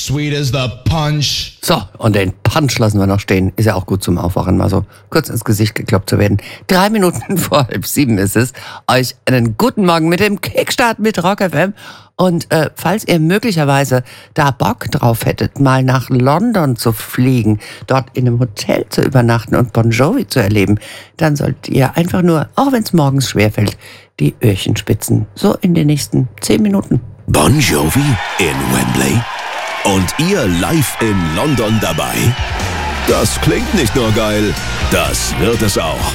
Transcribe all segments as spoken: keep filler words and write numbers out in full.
sweet as the punch. So, und den Punch lassen wir noch stehen. Ist ja auch gut zum Aufwachen, mal so kurz ins Gesicht gekloppt zu werden. Drei Minuten vor halb sieben ist es. Euch einen guten Morgen mit dem Kickstart mit Rock F M. Und äh, falls ihr möglicherweise da Bock drauf hättet, mal nach London zu fliegen, dort in einem Hotel zu übernachten und Bon Jovi zu erleben, dann solltet ihr einfach nur, auch wenn es morgens schwerfällt, die Öhrchen spitzen. So in den nächsten zehn Minuten. Bon Jovi in Wembley? Und ihr live in London dabei? Das klingt nicht nur geil, das wird es auch.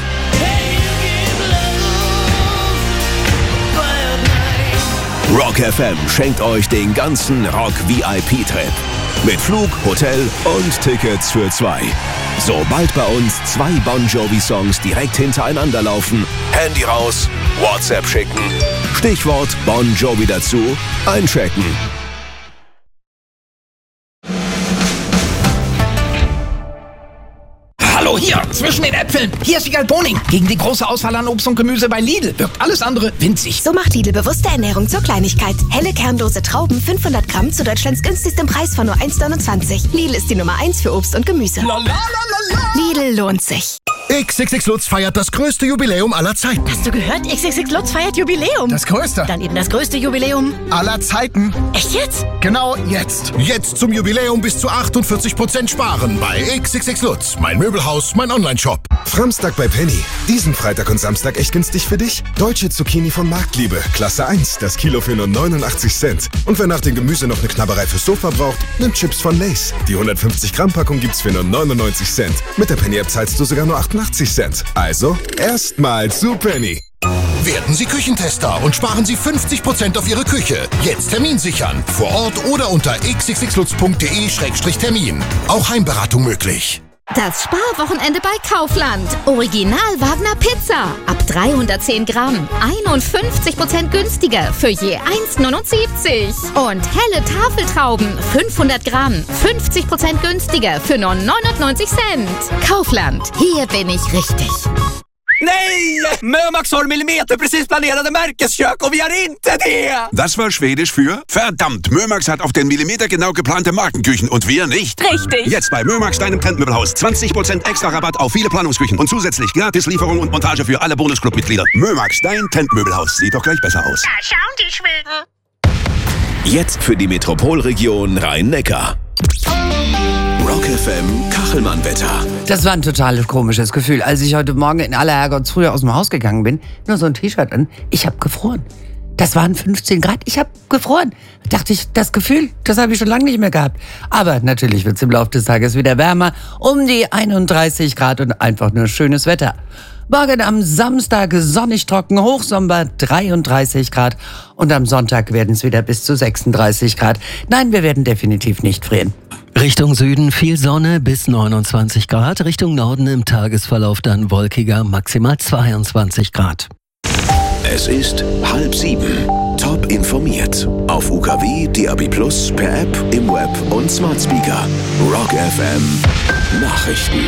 Rock F M schenkt euch den ganzen Rock-V I P-Trip. Mit Flug, Hotel und Tickets für zwei. Sobald bei uns zwei Bon Jovi-Songs direkt hintereinander laufen, Handy raus, WhatsApp schicken, Stichwort Bon Jovi dazu, einchecken. Hallo, hier, zwischen den Äpfeln. Hier ist Wiegald Boning. Gegen die große Auswahl an Obst und Gemüse bei Lidl wirkt alles andere winzig. So macht Lidl bewusste Ernährung zur Kleinigkeit. Helle kernlose Trauben, fünfhundert Gramm zu Deutschlands günstigstem Preis von nur eins neunundzwanzig. Lidl ist die Nummer eins für Obst und Gemüse. La, la, la, la, la. Lidl lohnt sich. X X X Lutz feiert das größte Jubiläum aller Zeiten. Hast du gehört? X X X Lutz feiert Jubiläum. Das größte. Dann eben das größte Jubiläum aller Zeiten. Echt jetzt? Genau jetzt. Jetzt zum Jubiläum bis zu achtundvierzig Prozent sparen bei X X X Lutz. Mein Möbelhaus, mein Online-Shop. Framstag bei Penny. Diesen Freitag und Samstag echt günstig für dich? Deutsche Zucchini von Marktliebe. Klasse eins. Das Kilo für nur neunundachtzig Cent. Und wer nach dem Gemüse noch eine Knabberei fürs Sofa braucht, nimmt Chips von Lay's. Die hundertfünfzig Gramm Packung gibt's für nur neunundneunzig Cent. Mit der Penny-App zahlst du sogar nur achtundachtzig Cent. Also, erstmal zu Penny. Werden Sie Küchentester und sparen Sie fünfzig Prozent auf Ihre Küche. Jetzt Termin sichern. Vor Ort oder unter x x x lutz punkt de Schrägstrich Termin. Auch Heimberatung möglich. Das Sparwochenende bei Kaufland. Original Wagner Pizza. Ab dreihundertzehn Gramm. einundfünfzig Prozent günstiger für je eins neunundsiebzig. Und helle Tafeltrauben. fünfhundert Gramm. fünfzig Prozent günstiger für nur neunundneunzig Cent. Kaufland. Hier bin ich richtig. Nej! Mömax har millimeterprecis planerade Märkeskök och vi har inte det! Das war Schwedisch für verdammt, Mömax hat auf den Millimeter genau geplante Markenküchen und wir nicht. Richtig. Jetzt bei Mömax, deinem Trendmöbelhaus. zwanzig Prozent extra Rabatt auf viele Planungsküchen und zusätzlich Gratislieferung und Montage für alle Bonusclub-Mitglieder. Mömax, dein Trendmöbelhaus. Sieht doch gleich besser aus. Da schauen die Schweden. Jetzt für die Metropolregion Rhein-Neckar. Rock F M Kachelmann-Wetter. Das war ein total komisches Gefühl. Als ich heute Morgen in aller Herrgottsfrühe aus dem Haus gegangen bin, nur so ein T-Shirt an, ich habe gefroren. Das waren fünfzehn Grad, ich habe gefroren. Da dachte ich, das Gefühl, das habe ich schon lange nicht mehr gehabt. Aber natürlich wird es im Laufe des Tages wieder wärmer, um die einunddreißig Grad und einfach nur schönes Wetter. Morgen am Samstag sonnig trocken, Hochsommer dreiunddreißig Grad und am Sonntag werden es wieder bis zu sechsunddreißig Grad. Nein, wir werden definitiv nicht frieren. Richtung Süden viel Sonne bis neunundzwanzig Grad, Richtung Norden im Tagesverlauf dann wolkiger, maximal zweiundzwanzig Grad. Es ist halb sieben. Top informiert. Auf U K W, D A B plus, per App, im Web und Smart Speaker. Rock F M Nachrichten.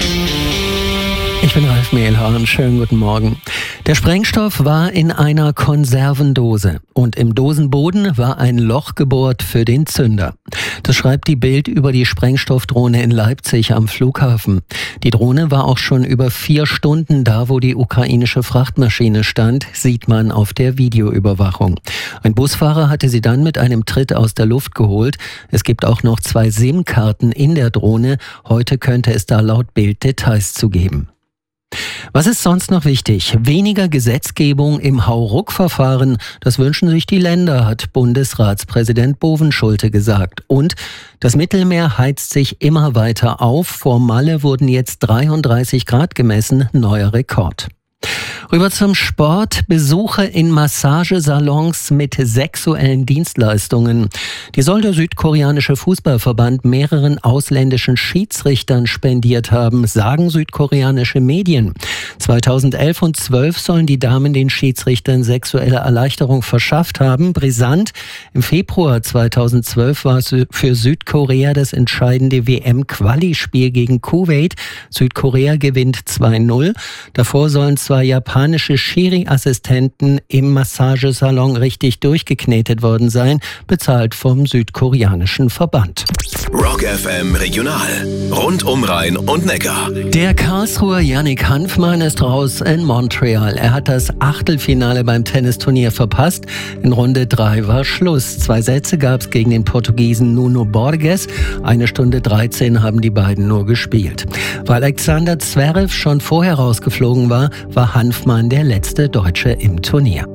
Ich bin Ralf Mehlhorn, schönen guten Morgen. Der Sprengstoff war in einer Konservendose und im Dosenboden war ein Loch gebohrt für den Zünder. Das schreibt die Bild über die Sprengstoffdrohne in Leipzig am Flughafen. Die Drohne war auch schon über vier Stunden da, wo die ukrainische Frachtmaschine stand, sieht man auf der Videoüberwachung. Ein Busfahrer hatte sie dann mit einem Tritt aus der Luft geholt. Es gibt auch noch zwei SIM-Karten in der Drohne. Heute könnte es da laut Bild Details zu geben. Was ist sonst noch wichtig? Weniger Gesetzgebung im Hauruck-Verfahren, das wünschen sich die Länder, hat Bundesratspräsident Bovenschulte gesagt. Und das Mittelmeer heizt sich immer weiter auf. Vor Malle wurden jetzt dreiunddreißig Grad gemessen, neuer Rekord. Rüber zum Sport. Besuche in Massagesalons mit sexuellen Dienstleistungen. Die soll der südkoreanische Fußballverband mehreren ausländischen Schiedsrichtern spendiert haben, sagen südkoreanische Medien. zweitausendelf und zwölf sollen die Damen den Schiedsrichtern sexuelle Erleichterung verschafft haben. Brisant. Im Februar zweitausendzwölf war es für Südkorea das entscheidende W M-Quali-Spiel gegen Kuwait. Südkorea gewinnt zwei null. Davor sollen zwei japanische Schiri-Assistenten im Massagesalon richtig durchgeknetet worden sein, bezahlt vom südkoreanischen Verband. Rock F M Regional. Rund um Rhein und Neckar. Der Karlsruher Yannick Hanfmann ist raus in Montreal. Er hat das Achtelfinale beim Tennisturnier verpasst. In Runde drei war Schluss. Zwei Sätze gab es gegen den Portugiesen Nuno Borges. Eine Stunde dreizehn haben die beiden nur gespielt. Weil Alexander Zverev schon vorher rausgeflogen war, war Hanfmann der letzte Deutsche im Turnier.